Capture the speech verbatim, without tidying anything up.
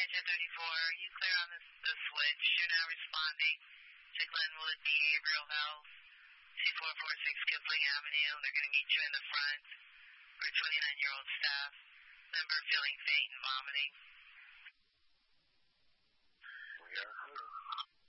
ten thirty-four, are you clear on this, the switch? You're now responding to Glenwood Behavioral Health, two four four six Kipling Avenue. They're going to meet you in the front for a twenty-nine-year-old staff member feeling faint and vomiting. Yeah.